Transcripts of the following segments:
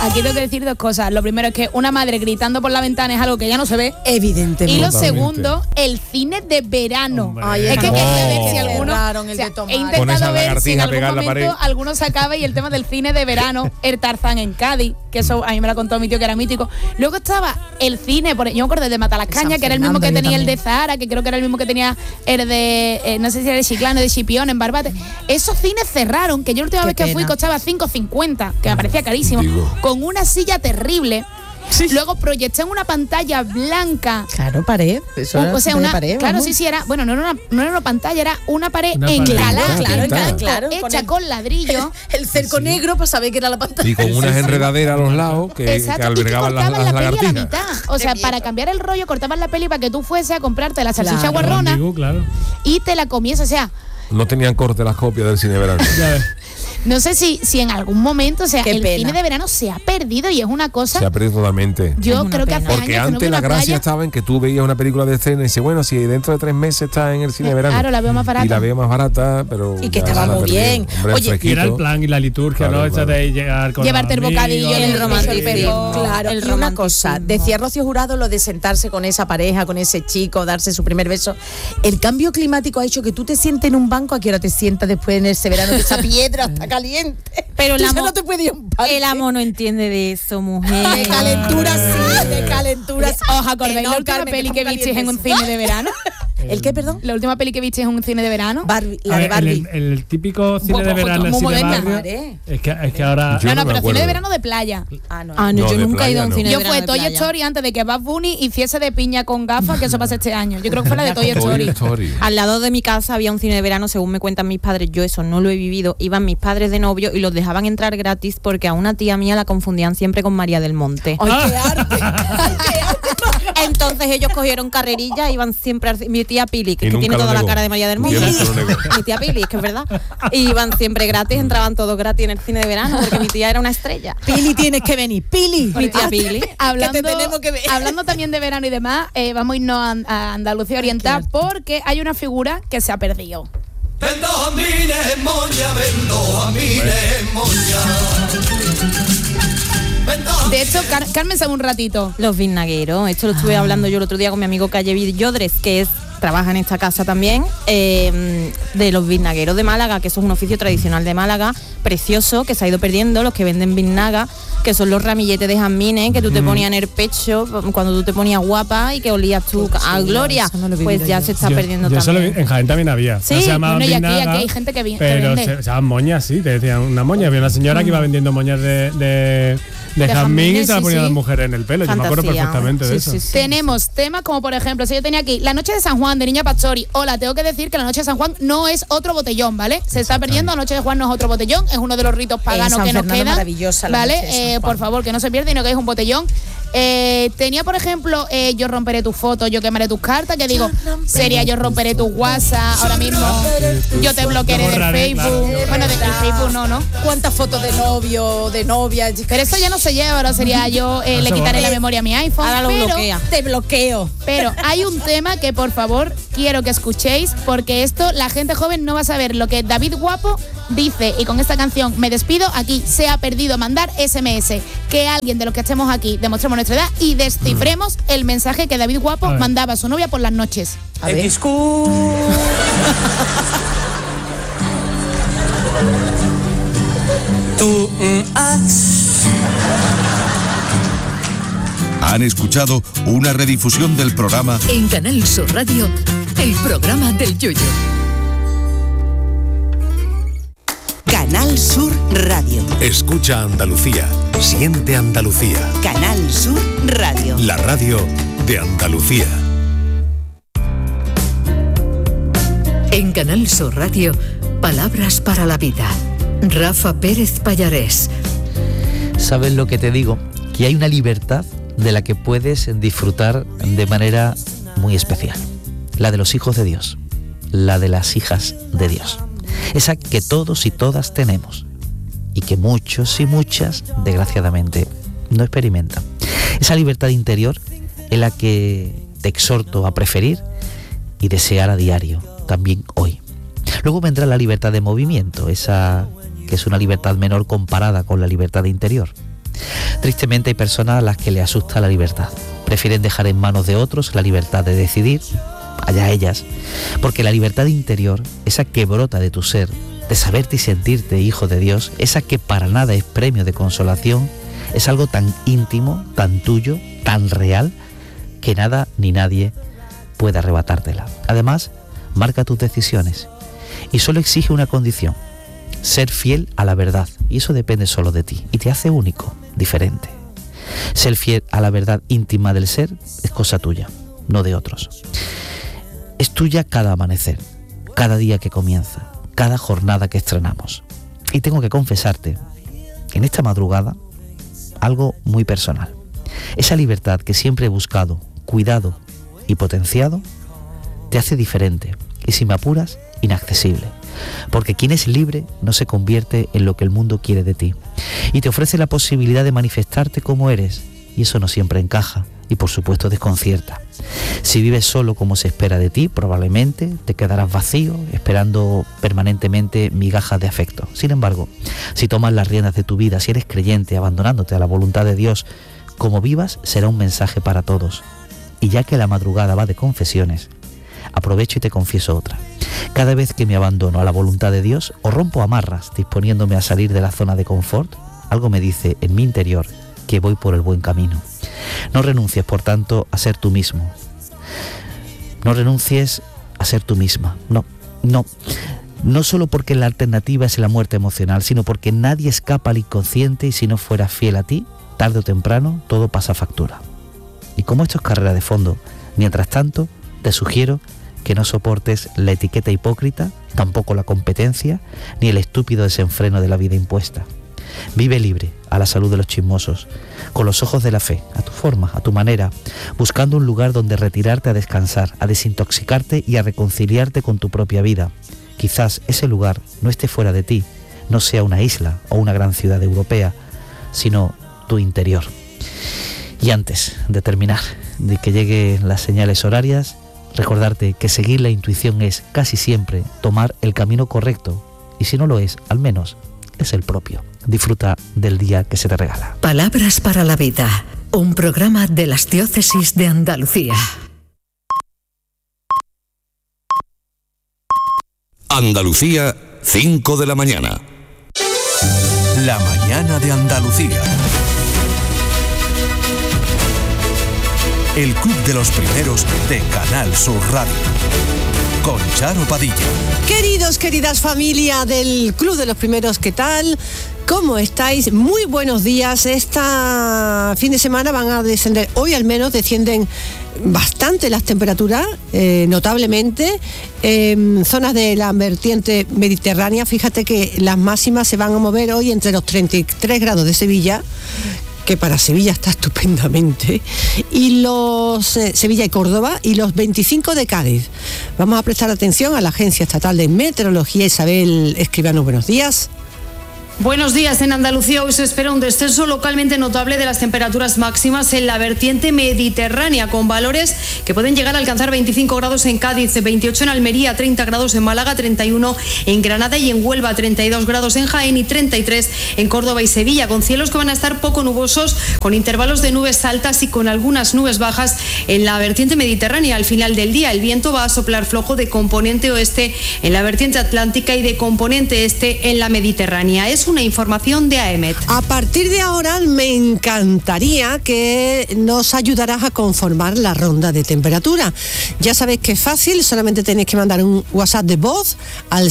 Aquí tengo que decir dos cosas. Lo primero es que una madre gritando por la ventana es algo que ya no se ve. Evidentemente. Y lo segundo, el cine de verano. Ay, es que quería ver si alguno alguno... he intentado Con esa ver si en lagartija algún pegada en la momento pared. alguno se acabe y el tema del cine de verano, el Tarzán en Cádiz, que eso a mí me lo contó mi tío que era mítico. Luego estaba el cine, yo me acuerdo de Matalascaña, que era el mismo que tenía el de Zahara, que creo que era el mismo que tenía el de, no sé si era de Chiclana o de Chipión en Barbate. Esos cines cerraron, que yo la última vez que fui costaba 5,50, que me parecía carísimo, con una silla terrible. Sí. Luego proyecté en una pantalla blanca. Claro, pared. Eso era una pared. Claro, vamos. sí, era. Bueno, no era una pantalla, era una pared encalada. Claro, hecha con ladrillo. El cerco negro para saber que era la pantalla. Y con unas enredaderas a los lados que albergaban las la peli a la lagartijas. mitad. O sea, para cambiar el rollo, cortaban la peli para que tú fueses a comprarte la salchicha guarrona y te la comiese. O sea, no tenían corte las copias del cine de verano. no sé si en algún momento, o sea, el cine de verano se ha perdido y es una cosa. Se ha perdido totalmente. Yo creo que hace años porque antes la gracia estaba en que tú veías una película de escena y dices, bueno, si dentro de 3 meses está en el cine de verano. Claro, la veo más barata. Y la veo más barata, pero. Y que estaba muy bien. Oye, y era el plan y la liturgia, claro, ¿no? Esa de llegar con llevarte el bocadillo, el romanticismo. Claro, el y una cosa, decía Rocío Jurado lo de sentarse con esa pareja, con ese chico, darse su primer beso. El cambio climático ha hecho que tú te sientes en un banco, ¿a qué hora te sientas después en ese verano? Que esa piedra está caliente. Pero no te puede ir a un parque. El amo no entiende de eso, mujer. De calentura sí, de calentura sí. ¿Os acordáis la última peli que visteis en un cine de verano? ¿El qué, perdón? La última peli que visteis en un cine de verano. La de Barbie. El típico cine de verano, el cine barrio. Es que ahora. No, pero cine de verano de playa. Yo nunca he ido a un cine de verano. Yo fue Toy Story antes de que Bad Bunny hiciese de piña con gafas, que eso pasa este año. Yo creo que fue la de Toy Story. Al lado de mi casa había un cine de verano, según me cuentan mis padres, yo eso no lo he vivido. Iban mis padres de novio y los dejaban entrar gratis porque a una tía mía la confundían siempre con María del Monte. ¡Ay, qué arte! Entonces ellos cogieron carrerilla, iban siempre mi tía Pili, que tiene toda la cara de María del Monte. Mi tía Pili, que es verdad. Y iban siempre gratis, entraban todos gratis en el cine de verano porque mi tía era una estrella. Pili, tienes que venir. Pili. Mi tía Pili. Hablando también de verano y demás, vamos a irnos a Andalucía Oriental porque hay una figura que se ha perdido. Vendo jamines en Moña, vendo jamines en Moña. De hecho, Carmen sabe un ratito. Los vinagueros, esto lo estuve hablando yo el otro día con mi amigo Calle Villodres, que trabaja en esta casa también, de los vinagueros de Málaga, que eso es un oficio tradicional de Málaga, precioso, que se ha ido perdiendo, los que venden vinaga, que son los ramilletes de jazmines que tú te ponías en el pecho cuando tú te ponías guapa y que olías tú a gloria, pues ya se está perdiendo también. En Jaén también había. Sí, no se llamaban vinaga, aquí hay gente que vende. Pero se llamaban moñas, sí, te decían una moña. Había una señora que iba vendiendo moñas de jazmín y se la ponía a las mujeres en el pelo. Yo me acuerdo perfectamente de eso. Tenemos temas como, por ejemplo, si yo tenía aquí La Noche de San Juan de Niña Pastori. Hola, tengo que decir que La Noche de San Juan no es otro botellón, ¿vale? Se está perdiendo. La Noche de Juan no es otro botellón, es uno de los ritos paganos que nos quedan, ¿vale? Por favor, que no se pierda y no que es un botellón. Tenía, por ejemplo, Yo romperé tus fotos, yo quemaré tus cartas, que digo, sería Yo romperé tus WhatsApp, ahora mismo yo te bloquearé del Facebook. Claro. Bueno, del Facebook no. ¿Cuántas fotos de novio, de novia? Pero eso ya no se lleva, ahora sería yo le quitaré la memoria a mi iPhone. Ahora lo bloquea. Te bloqueo. Pero hay un tema que por favor quiero que escuchéis, porque esto la gente joven no va a saber lo que David Guapo dice, y con esta canción me despido. Aquí se ha perdido mandar SMS. Que alguien de los que estemos aquí demostremos nuestra edad y descifremos el mensaje que David Guapo mandaba a su novia por las noches. A ver. Han escuchado una redifusión del programa en Canal Sur Radio, el programa del Yoyo. Canal Sur Radio. Escucha Andalucía, siente Andalucía. Canal Sur Radio. La radio de Andalucía. En Canal Sur Radio, palabras para la vida. Rafa Pérez Pallarés. ¿Sabes lo que te digo? Que hay una libertad de la que puedes disfrutar de manera muy especial. La de los hijos de Dios, la de las hijas de Dios. Esa que todos y todas tenemos y que muchos y muchas, desgraciadamente, no experimentan. Esa libertad interior es la que te exhorto a preferir y desear a diario, también hoy. Luego vendrá la libertad de movimiento, esa que es una libertad menor comparada con la libertad interior. Tristemente hay personas a las que le asusta la libertad. Prefieren dejar en manos de otros la libertad de decidir, allá ellas, porque la libertad interior, esa que brota de tu ser, de saberte y sentirte hijo de Dios, esa que para nada es premio de consolación, es algo tan íntimo, tan tuyo, tan real, que nada ni nadie puede arrebatártela. Además, marca tus decisiones y solo exige una condición: ser fiel a la verdad, y eso depende solo de ti y te hace único, diferente. Ser fiel a la verdad íntima del ser es cosa tuya, no de otros. Es tuya cada amanecer, cada día que comienza, cada jornada que estrenamos. Y tengo que confesarte, en esta madrugada, algo muy personal. Esa libertad que siempre he buscado, cuidado y potenciado, te hace diferente y, si me apuras, inaccesible. Porque quien es libre no se convierte en lo que el mundo quiere de ti. Y te ofrece la posibilidad de manifestarte como eres. Y eso no siempre encaja y, por supuesto, desconcierta. Si vives solo como se espera de ti, probablemente te quedarás vacío, esperando permanentemente migajas de afecto. Sin embargo, si tomas las riendas de tu vida, si eres creyente, abandonándote a la voluntad de Dios, como vivas será un mensaje para todos. Y ya que la madrugada va de confesiones, aprovecho y te confieso otra. Cada vez que me abandono a la voluntad de Dios o rompo amarras disponiéndome a salir de la zona de confort, algo me dice en mi interior que voy por el buen camino. No renuncies, por tanto, a ser tú mismo. No renuncies a ser tú misma. No solo porque la alternativa es la muerte emocional, sino porque nadie escapa al inconsciente y si no fueras fiel a ti, tarde o temprano todo pasa factura. Y como esto es carrera de fondo, mientras tanto, te sugiero que no soportes la etiqueta hipócrita, tampoco la competencia, ni el estúpido desenfreno de la vida impuesta. Vive libre, a la salud de los chismosos, con los ojos de la fe, a tu forma, a tu manera, buscando un lugar donde retirarte a descansar, a desintoxicarte y a reconciliarte con tu propia vida. Quizás ese lugar no esté fuera de ti, no sea una isla o una gran ciudad europea, sino tu interior. Y antes de terminar, de que lleguen las señales horarias, recordarte que seguir la intuición es casi siempre tomar el camino correcto, y si no lo es, al menos es el propio. Disfruta del día que se te regala. Palabras para la vida, un programa de las diócesis de Andalucía. Andalucía, 5 de la mañana. La mañana de Andalucía. El Club de los Primeros de Canal Sur Radio. Con Charo Padilla. Queridos, queridas familia del Club de los Primeros, ¿qué tal? ¿Cómo estáis? Muy buenos días. Esta fin de semana van a descender, hoy al menos descienden bastante las temperaturas, notablemente. Zonas de la vertiente mediterránea, fíjate que las máximas se van a mover hoy entre los 33 grados de Sevilla, que para Sevilla está estupendamente, y Sevilla y Córdoba, y los 25 de Cádiz. Vamos a prestar atención a la Agencia Estatal de Meteorología. Isabel Escribano, buenos días. Buenos días. En Andalucía hoy se espera un descenso localmente notable de las temperaturas máximas en la vertiente mediterránea, con valores que pueden llegar a alcanzar 25 grados en Cádiz, 28 en Almería, 30 grados en Málaga, 31 en Granada y en Huelva, 32 grados en Jaén y 33 en Córdoba y Sevilla, con cielos que van a estar poco nubosos, con intervalos de nubes altas y con algunas nubes bajas en la vertiente mediterránea. Al final del día el viento va a soplar flojo de componente oeste en la vertiente atlántica y de componente este en la mediterránea. Es una información de AEMET. A partir de ahora me encantaría que nos ayudaras a conformar la ronda de temperatura. Ya sabéis que es fácil, solamente tenéis que mandar un WhatsApp de voz al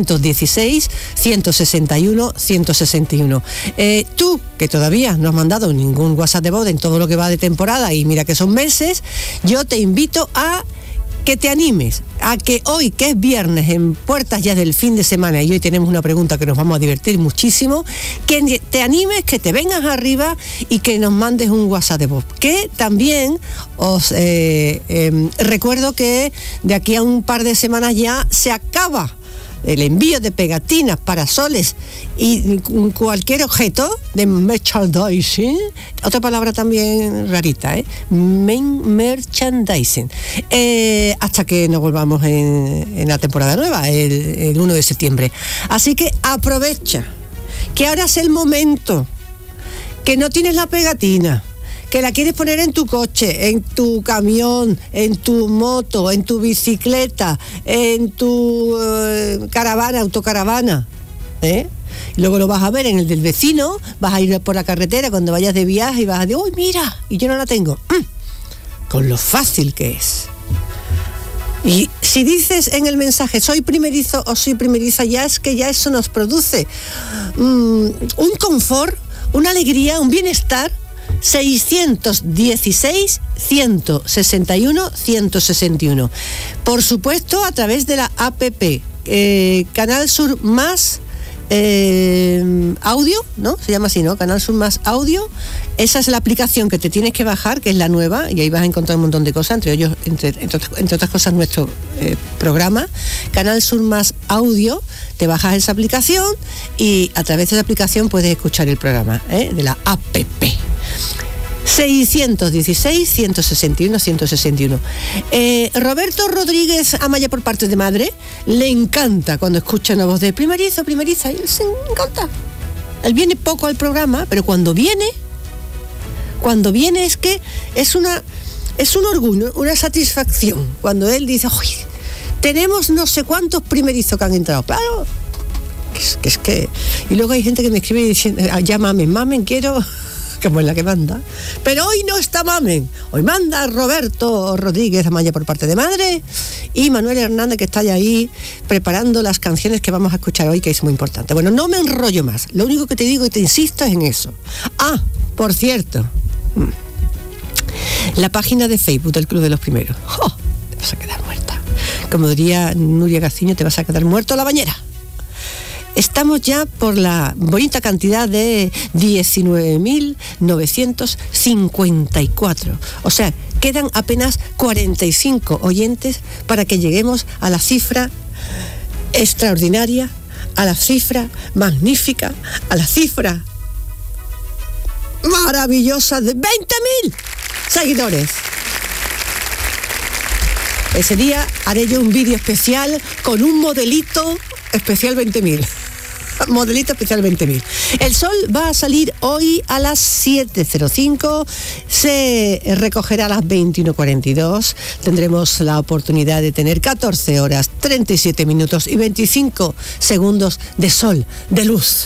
616-161-161. Tú, que todavía no has mandado ningún WhatsApp de voz en todo lo que va de temporada, y mira que son meses, yo te invito a que te animes, a que hoy, que es viernes, en puertas ya del fin de semana, y hoy tenemos una pregunta que nos vamos a divertir muchísimo, que te animes, que te vengas arriba y que nos mandes un WhatsApp de voz. Que también os recuerdo que de aquí a un par de semanas ya se acaba el envío de pegatinas, parasoles y cualquier objeto de merchandising, otra palabra también rarita, merchandising, hasta que nos volvamos en la temporada nueva, el 1 de septiembre. Así que aprovecha, que ahora es el momento, que no tienes la pegatina, que la quieres poner en tu coche, en tu camión, en tu moto, en tu bicicleta, en tu autocaravana, y luego lo vas a ver en el del vecino, vas a ir por la carretera cuando vayas de viaje y vas a decir, ¡uy, mira! Y yo no la tengo. Con lo fácil que es. Y si dices en el mensaje, soy primerizo o soy primeriza, ya es que ya eso nos produce un confort, una alegría, un bienestar. 616-161-161. Por supuesto, a través de la APP Canal Sur Más Audio, ¿no? Se llama así, ¿no? Canal Sur Más Audio. Esa es la aplicación que te tienes que bajar, que es la nueva, y ahí vas a encontrar un montón de cosas, entre ellos, entre otras cosas, nuestro programa. Canal Sur Más Audio, te bajas esa aplicación y a través de esa aplicación puedes escuchar el programa de la APP. 616-161-161. Roberto Rodríguez Amaya, por parte de madre, le encanta cuando escucha una voz de primeriza, y él se encanta. Él viene poco al programa, pero cuando viene es que es un orgullo, una satisfacción. Cuando él dice, ¡uy! Tenemos no sé cuántos primerizos que han entrado. Claro, es que... Y luego hay gente que me escribe diciendo, ya mamen, quiero... como es la que manda. Pero hoy no está Mamen, hoy manda Roberto Rodríguez Amaya por parte de madre y Manuel Hernández, que está ahí preparando las canciones que vamos a escuchar hoy, que es muy importante. Bueno, no me enrollo más, lo único que te digo y te insisto es en eso. Por cierto, la página de Facebook del Club de los Primeros. Te vas a quedar muerta. Como diría Nuria Gaciño, te vas a quedar muerto a la bañera. Estamos ya por la bonita cantidad de 19.954. O sea, quedan apenas 45 oyentes para que lleguemos a la cifra extraordinaria, a la cifra magnífica, a la cifra maravillosa de 20.000 seguidores. Ese día haré yo un vídeo especial con un modelito especial 20.000. Modelito especial 20.000. El sol va a salir hoy a las 7:05, se recogerá a las 21:42. Tendremos la oportunidad de tener 14 horas, 37 minutos y 25 segundos de sol, de luz.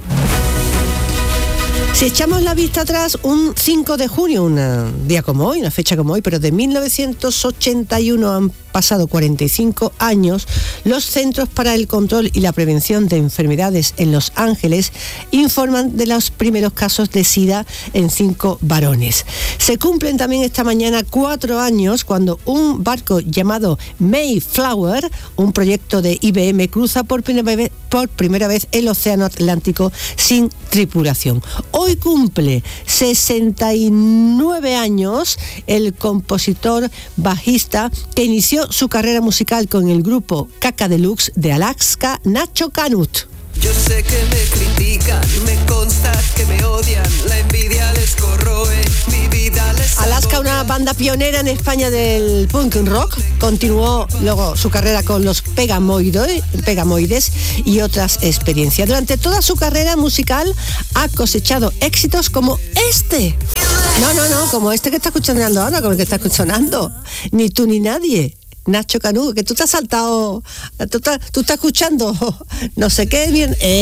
Si echamos la vista atrás, un 5 de junio, un día como hoy, una fecha como hoy, pero de 1981, han pasado 45 años, los Centros para el Control y la Prevención de Enfermedades en Los Ángeles informan de los primeros casos de SIDA en 5 varones. Se cumplen también esta mañana 4 años cuando un barco llamado Mayflower, un proyecto de IBM, cruza por primera vez el Océano Atlántico sin tripulación. Hoy cumple 69 años el compositor bajista que inició su carrera musical con el grupo Caca Deluxe de Alaska, Nacho Canut. Yo sé que me critican, me consta que me odian, la envidia les corroe, mi vida les... Alaska, una banda pionera en España del punk rock, continuó luego su carrera con los Pegamoides y otras experiencias. Durante toda su carrera musical ha cosechado éxitos como este. No, como este que está escuchando ahora, como el que está escuchando. Ni tú ni nadie. Nacho Canut, que tú te has saltado, tú estás escuchando no sé qué bien.